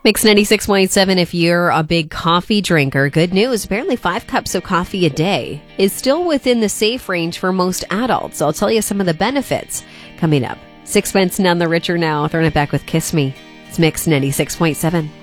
Mix 96.7, if you're a big coffee drinker, good news. Apparently 5 cups of coffee a day is still within the safe range for most adults. I'll tell you some of the benefits coming up. Sixpence None the Richer now. Throwing it back with Kiss Me. It's Mix 96.7.